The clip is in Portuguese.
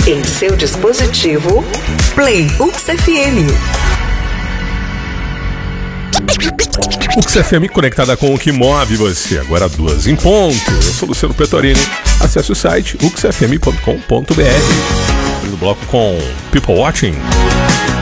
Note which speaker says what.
Speaker 1: Em seu dispositivo, Play UX FM.
Speaker 2: UX FM conectada com o que move você. Agora 2 em ponto. Eu sou Luciano Petorini. Acesse o site uxfm.com.br. No bloco com People Watching.